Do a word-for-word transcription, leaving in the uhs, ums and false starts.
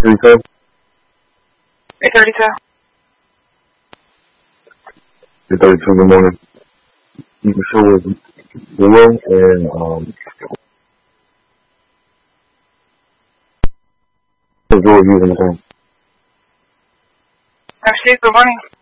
thirty-two? eight thirty-two. eight thirty-two in the morning. You can show us Will and, um, George using the phone. I've received good morning.